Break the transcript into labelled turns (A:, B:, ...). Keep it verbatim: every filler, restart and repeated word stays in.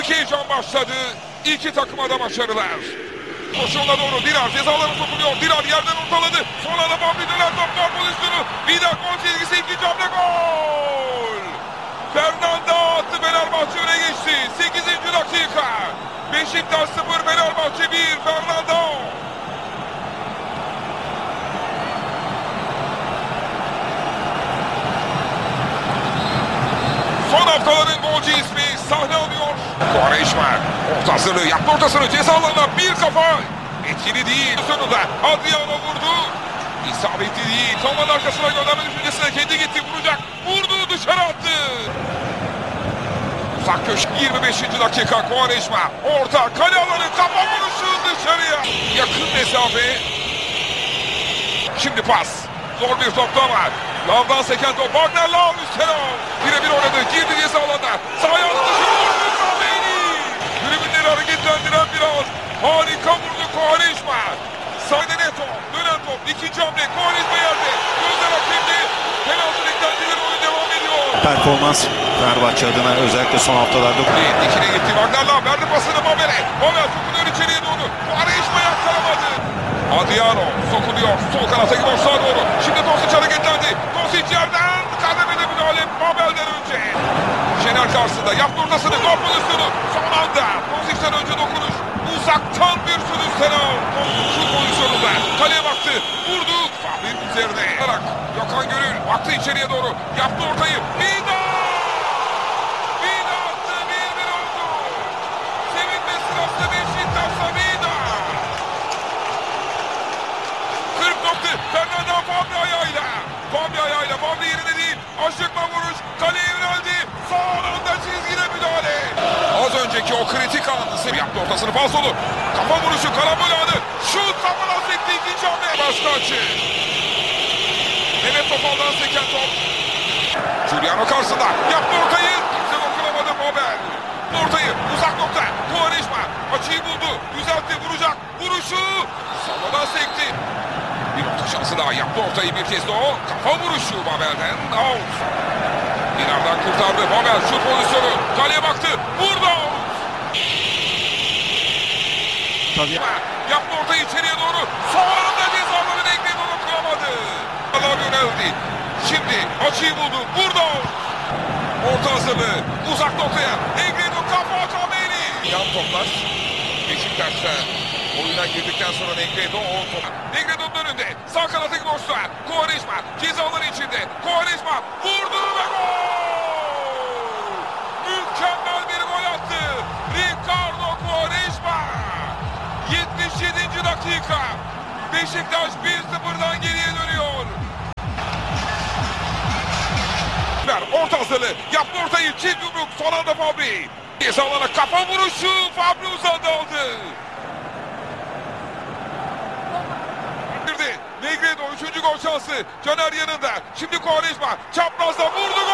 A: Büyük heyecan başladı. İki takıma da başarılar. Koşuğuna doğru Dirar cezalarına sokuluyor. Dirar yerden ortaladı. Sonra da Bambi döner top gol pozisyonu. Vida gol çizgisi, ikinci hamle gol. Fernanda attı, Fenerbahçe öne geçti. sekizinci dakika. Beşiktaş sıfır, Fenerbahçe bir. Fernanda. Son haftaların golcü ismi sahne alıyor. Quaresma orta hazırlığı yaptı, ortasını ceza alanına bir kafa. Etkili değil. Sonunda Adriano vurdu. İsabetli değil. Kamanın arkasına gönderme düşüncesine kendi gitti, vuracak. Vurdu, dışarı attı. Uzak köşe, yirmi beşinci dakika. Quaresma orta kale alanı, kafa vuruşu dışarıya. Yakın mesafe. Şimdi pas. Zor bir topta var. Lavdan seken top. Wagner Lav üstüne. Birebir oynadı. Girdi ceza alanına. Sağ ayağını dışarı vurdu. Kameni. Tribünleri hareketlendiren bir an. Harika vurdu Quaresma. Sağda Neto. Dönen top. İkinci hamle. Quaresma yerde. Gözler hakemde. Penaltı beklentileri, oyun devam ediyor.
B: Performans Fenerbahçe adına özellikle son haftalarda.
A: Dikine gitti. Wagner Lav verdi pasını Mabel'e. Mabel sokuluyor içeriye doğru. Quaresma yakkalamadı. Adriano sokuluyor. Sol kanata gidiyor, sağa doğru. Şimdi Dosic hareketlendi. Dosic yerden kademede müdahale Mabel'den önce. Şener karşısında yaptı ortasını. Gol pozisyonu. Son anda Dosic'ten önce dokunuş. Uzaktan bir sürü selam. Şu pozisyonunda kaleye baktı. Vurdu. Fahri'nin üzerine. Gökhan Gönül baktı içeriye doğru. Yaptı ortayı. Vida! Vida attı. bir bir oldu. Sevinme sırası Beşiktaş'ta Vida. kırk nokta. Fernanda Fabri ayağıyla. Fabri ayağıyla. Fabri yerine değil. Aşıkla vuruş. Kaleye yöneldi. Son anda çizgide müdahale. Az önceki o kritik anı yaptı, ortasını falsolu. Kafa vuruşu, karambol anı. Şut kafadan sekti, ikinci hamle. Başka açı. Mehmet Topal'dan seken top. Giuliano karşısında. Yaptı ortayı. Kimse dokunamadı Mabel. Ortayı uzak nokta. Quaresma açıyı buldu. Düzeltti, vuracak. Vuruşu. Savadan sekti. Bir orta şansı daha, yaptı ortayı bir kez de o. Kafa vuruşu Mabel'den. Out. Dinar'dan kurtardı. Mabel şut pozisyonu. Kaleye baktı. Vurdu.
B: Tabii.
A: Yaptı ortayı içeriye doğru. Sonunda cezaları Negredo dokunamadı. Allah yöneldi. Şimdi açıyı buldu. Vurdu. Orta hazırlığı. Uzak noktaya. Negredo kafa Kameni. Yan toplar. Beşiktaş'ta oyuna girdikten sonra Negredo o top. Negredo'nun önünde. Sağ kanattaki boşluğa. Quaresma cezaları içinde. Quaresma vurdu ve gol. Mükemmel bir gol attı. Ricardo Quaresma. yetmiş yedinci dakika. Beşiktaş bir sıfırdan geriye dönüyor. Orta hazırlığı. Yaptı ortayı. Çift yumruk. Son anda Fabri. Cezalara kafa vuruşu. Fabri uzadı aldı. Negredo üçüncü gol şansı. Caner yanında. Şimdi Quaresma çaprazda vurdu.